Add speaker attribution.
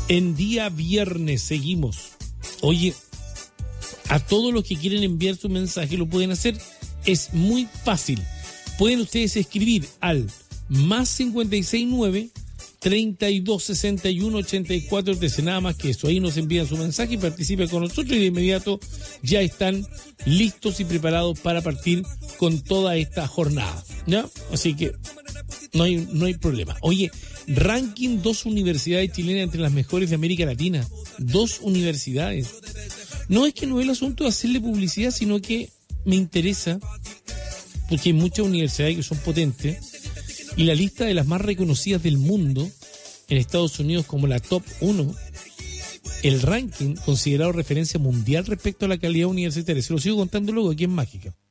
Speaker 1: En día viernes seguimos. Oye, a todos los que quieren enviar su mensaje lo pueden hacer. Es muy fácil. Pueden ustedes escribir al +569 3261 8413, nada más que eso. Ahí nos envían su mensaje y participen con nosotros y de inmediato ya están listos y preparados para partir con toda esta jornada, ¿ya? Así que no hay problema. Oye, ranking 2 universidades chilenas entre las mejores de América Latina. 2 universidades. No es que no es el asunto de hacerle publicidad, sino que me interesa porque hay muchas universidades que son potentes. Y la lista de las más reconocidas del mundo, en Estados Unidos como la top 1, el ranking considerado referencia mundial respecto a la calidad universitaria. Se lo sigo contando luego aquí en Mágica.